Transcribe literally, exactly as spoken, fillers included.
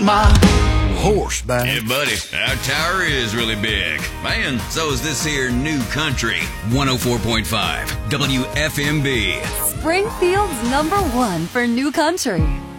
my horseback. Yeah, buddy, our tower is really big. Man, so is this here new country. one oh four point five W F M B. Springfield's number one for new country.